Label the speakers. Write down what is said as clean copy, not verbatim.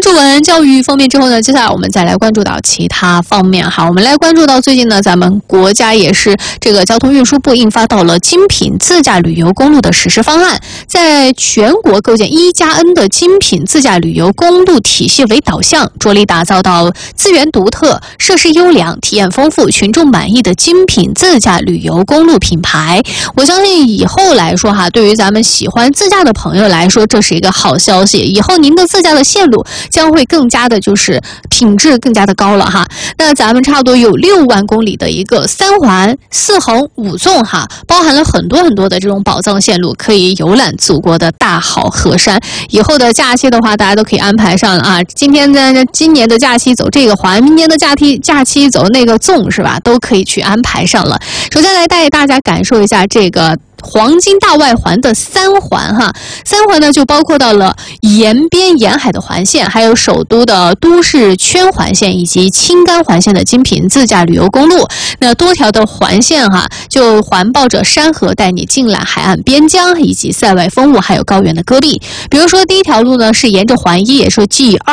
Speaker 1: 注完教育方面之后呢，接下来我们再来关注到其他方面哈。我们来关注到最近呢，咱们国家也是这个交通运输部印发到了精品自驾旅游公路的实施方案，在全国构建1+N 的精品自驾旅游公路体系为导向，着力打造到资源独特、设施优良、体验丰富、群众满意的精品自驾旅游公路品牌。我相信以后来说哈，对于咱们喜欢自驾的朋友来说，这是一个好消息。以后您的自驾的线路将会更加的就是品质更加的高了哈。那咱们差不多有6万公里的一个3环、4横、5纵哈，包含了很多的这种宝藏线路，可以游览祖国的大好河山。以后的假期的话，大家都可以安排上了啊。今年的假期走这个环，明年的假期走那个纵是吧？都可以去安排上了。首先来带大家感受一下这个黄金大外环的3环哈，3环呢就包括到了沿边沿海的环线，还有首都的都市圈环线以及青甘环线的精品自驾旅游公路。那多条的环线哈，就环抱着山河，带你尽览海岸边疆以及塞外风物，还有高原的戈壁。比如说第一条路呢是沿着环1，也说 G2